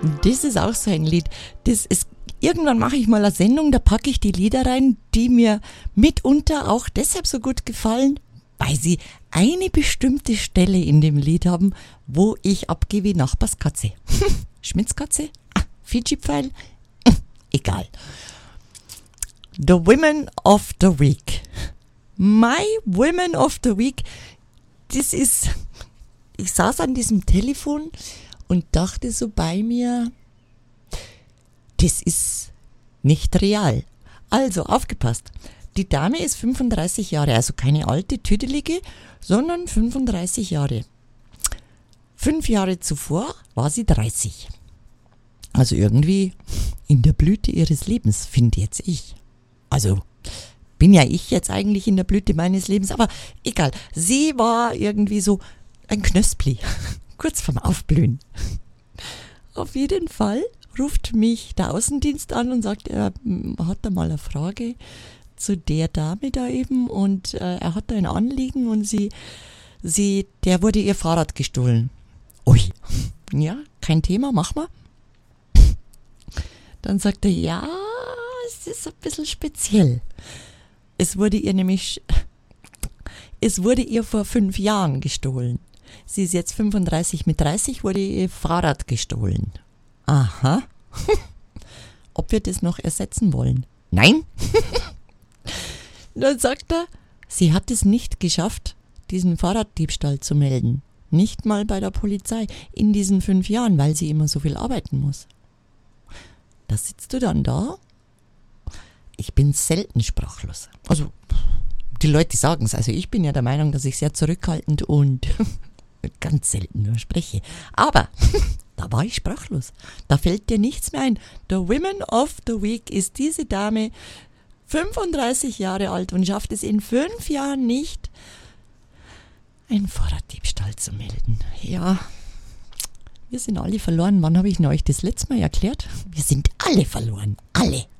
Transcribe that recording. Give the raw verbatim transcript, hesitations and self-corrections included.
Das ist auch so ein Lied. Das ist, irgendwann mache ich mal eine Sendung, da packe ich die Lieder rein, die mir mitunter auch deshalb so gut gefallen, weil sie eine bestimmte Stelle in dem Lied haben, wo ich abgehe wie Nachbarskatze. Schmitzkatze? Ah, Fidschi-Pfeil? Egal. The Women of the Week. My Women of the Week. Das ist, ich saß an diesem Telefon und dachte so bei mir, das ist nicht real. Also, aufgepasst. Die Dame ist fünfunddreißig Jahre, also keine alte, tüdelige, sondern fünfunddreißig Jahre. Fünf Jahre zuvor war sie dreißig. Also irgendwie in der Blüte ihres Lebens, finde jetzt ich. Also bin ja ich jetzt eigentlich in der Blüte meines Lebens, aber egal. Sie war irgendwie so ein Knöspli, kurz vorm Aufblühen. Auf jeden Fall ruft mich der Außendienst an und sagt, er hat da mal eine Frage zu der Dame da eben und äh, er hat da ein Anliegen und sie, sie, der wurde ihr Fahrrad gestohlen. Ui, ja, kein Thema, mach mal. Dann sagt er, ja, es ist ein bisschen speziell. Es wurde ihr nämlich, es wurde ihr vor fünf Jahren gestohlen. Sie ist jetzt fünfunddreißig, mit dreißig wurde ihr Fahrrad gestohlen. Aha. Ob wir das noch ersetzen wollen? Nein. Dann sagt er, sie hat es nicht geschafft, diesen Fahrraddiebstahl zu melden. Nicht mal bei der Polizei in diesen fünf Jahren, weil sie immer so viel arbeiten muss. Da sitzt du dann da. Ich bin selten sprachlos. Also, die Leute sagen es. Also, ich bin ja der Meinung, dass ich sehr zurückhaltend und ganz selten nur spreche. Aber da war ich sprachlos. Da fällt dir nichts mehr ein. The Women of the Week ist diese Dame, fünfunddreißig Jahre alt und schafft es in fünf Jahren nicht, einen Fahrraddiebstahl zu melden. Ja, wir sind alle verloren. Wann habe ich denn euch das letzte Mal erklärt? Wir sind alle verloren. Alle.